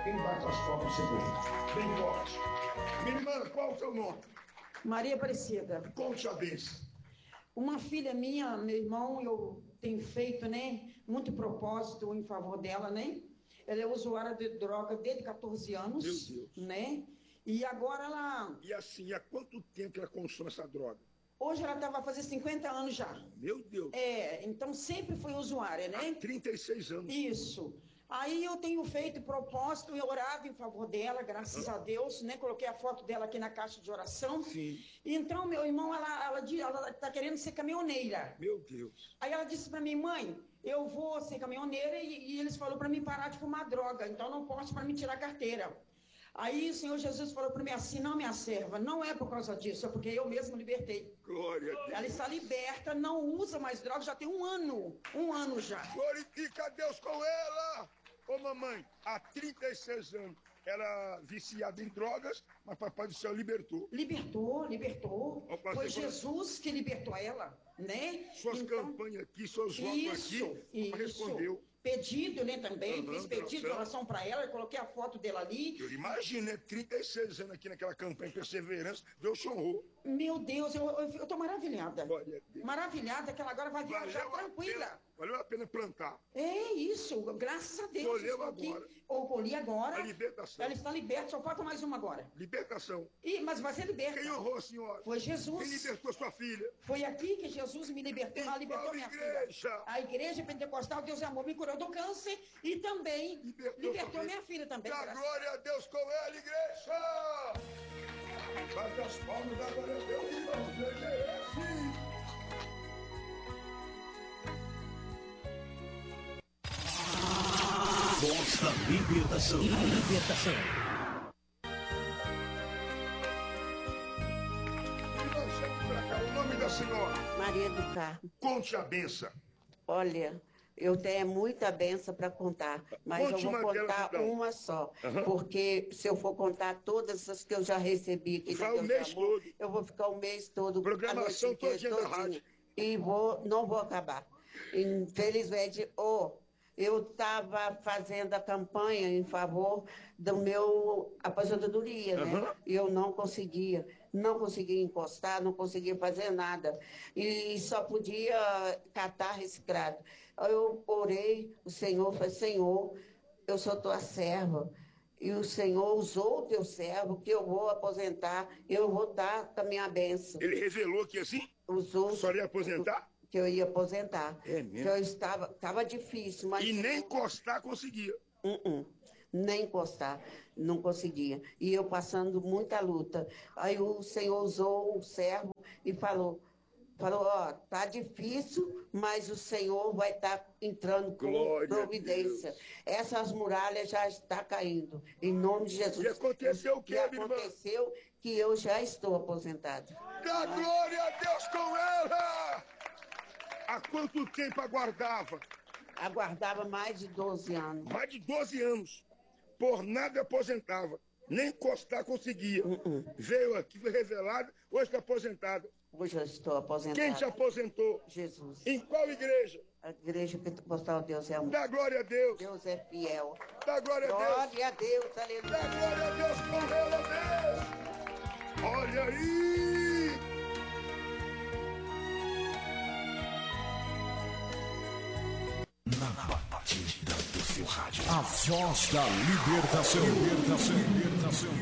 Quem bate as palmas segundo? Bem forte. Minha irmã, qual é o seu nome? Maria Aparecida. Conte a bênção. Uma filha minha, meu irmão, eu tenho feito, né, muito propósito em favor dela, né? Ela é usuária de droga desde 14 anos, meu Deus, né? E agora ela... E assim, há quanto tempo que ela consome essa droga? Hoje ela vai fazer 50 anos já. Meu Deus. Então sempre foi usuária, né? Há 36 anos. Isso. Aí eu tenho feito propósito e orado em favor dela, graças a Deus, né? Coloquei a foto dela aqui na caixa de oração. Sim. Então, meu irmão, ela tá querendo ser caminhoneira. Meu Deus. Aí ela disse para mim, mãe, eu vou ser caminhoneira e eles falaram para mim parar de fumar droga, então não posso para me tirar a carteira. Aí o Senhor Jesus falou para mim assim, não, minha serva, não é por causa disso, é porque eu mesmo libertei. Glória a Deus. Ela está liberta, não usa mais droga, já tem um ano já. Glorifica a Deus com ela. Ô mamãe, há 36 anos, ela viciada em drogas, mas papai do céu libertou. Libertou. Foi Jesus que libertou ela, né? Suas campanhas aqui, seus votos aqui, respondeu. Pedido, né, também, fiz pedido de oração para ela, eu coloquei a foto dela ali. Eu imagino, né, 36 anos aqui naquela campanha de perseverança, Deus honrou. Meu Deus, eu tô maravilhada. Maravilhada que ela agora vai viajar tranquila. Valeu a pena plantar. É isso, graças a Deus. Colheu agora. Colhi agora. A libertação. Ela está liberta, só falta mais uma agora. Libertação. Mas vai ser liberta. Quem honrou a senhora? Foi Jesus. Quem libertou sua filha? Foi aqui que Jesus me libertou. Ela libertou minha filha. A igreja pentecostal, Deus é amor, me curou do câncer e também libertou minha filha também. Dá glória a Deus com ela, igreja! Bate as palmas, dá glória a Deus, irmão. Deus é esse. Voz da libertação. O nome da senhora? Maria do Carmo. Conte a benção. Olha, eu tenho muita benção para contar, mas eu vou contar uma só. Porque se eu for contar todas as que eu já recebi aqui o mês todo. eu vou ficar o mês todo. Programação todinha da rádio. E não vou acabar. Infelizmente, eu estava fazendo a campanha em favor do meu aposentadoria, né? E eu não conseguia encostar, não conseguia fazer nada. E só podia catar reciclado. Eu orei, o Senhor falou, Senhor, eu sou tua serva. E o Senhor usou o teu servo, que eu vou aposentar, eu vou dar com a minha bênção. Ele revelou que assim? Usou. Só ia aposentar? Que eu ia aposentar. É mesmo? Que eu estava difícil, mas... E nem encostar conseguia. Nem encostar, não conseguia. E eu passando muita luta. Aí o Senhor usou um servo e falou, tá difícil, mas o Senhor vai estar entrando com providência. Essas muralhas já estão caindo, em nome de Jesus. E aconteceu o quê, minha irmã? Aconteceu que eu já estou aposentado. Dá glória a Deus com ela! Há quanto tempo aguardava? Aguardava mais de 12 anos. Mais de 12 anos. Por nada aposentava. Nem encostar conseguia. Veio aqui, foi revelado, hoje está aposentado. Hoje eu estou aposentado. Quem te aposentou? Jesus. Em qual igreja? A igreja pentecostal, Deus é amor. Dá glória a Deus. Deus é fiel. Dá glória a Deus. Glória a Deus, aleluia. Dá glória a Deus com ela, Deus. Olha aí. Na batida do seu rádio. A voz da libertação.